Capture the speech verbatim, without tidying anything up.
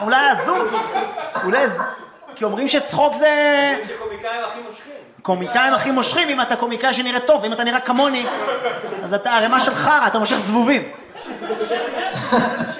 אולי הזום, אולי... כי אומרים שצחוק זה... שקומיקאים הכי מושכים. קומיקאים הכי מושכים, אם אתה קומיקאי שנראה טוב, ואם אתה נראה כמוני, אז אתה הרמה של חרא, אתה מושך זבובים.